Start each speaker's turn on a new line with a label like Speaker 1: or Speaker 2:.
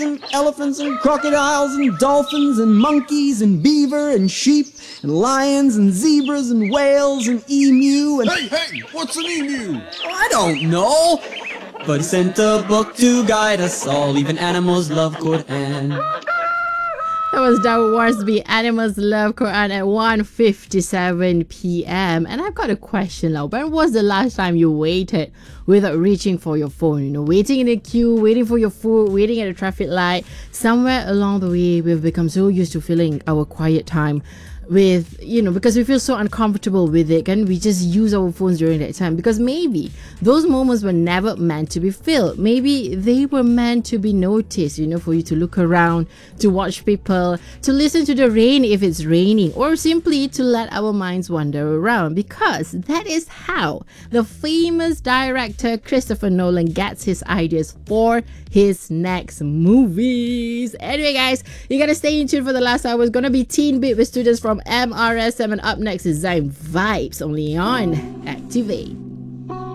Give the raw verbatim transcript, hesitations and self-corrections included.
Speaker 1: and elephants and crocodiles and dolphins and monkeys and beaver and sheep and lions and zebras and whales and emu and...
Speaker 2: Hey, hey, what's an emu?
Speaker 1: I don't know. But he sent a book to guide us all. Even animals love Quran.
Speaker 3: That was Dawood Warsby, Animals Love Quran at one fifty-seven p m And I've got a question now. When was the last time you waited without reaching for your phone? You know, waiting in a queue, waiting for your food, waiting at a traffic light. Somewhere along the way, we've become so used to filling our quiet time with, you know, because we feel so uncomfortable with it, and we just use our phones during that time, because maybe those moments were never meant to be filled. Maybe they were meant to be noticed, you know, for you to look around, to watch people, to listen to the rain if it's raining, or simply to let our minds wander around, because that is how the famous director Christopher Nolan gets his ideas for his next movies. Anyway, guys, you gotta stay in tune for the last hour. It's gonna be Teen Beat with students from M R S seven. Up next is Zyme Vibes, only on Activate.